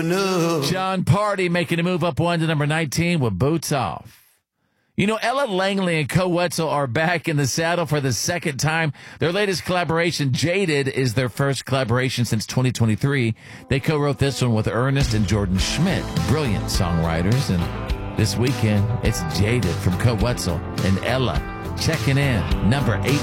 John Party making a move up one to number 19 with Boots Off. You know, Ella Langley and Co Wetzel are back in the saddle for the second time. Their latest collaboration, Jaded, is their first collaboration since 2023. They co-wrote this one with Ernest and Jordan Schmidt, brilliant songwriters. And this weekend, it's Jaded from Co Wetzel and Ella checking in, number 8.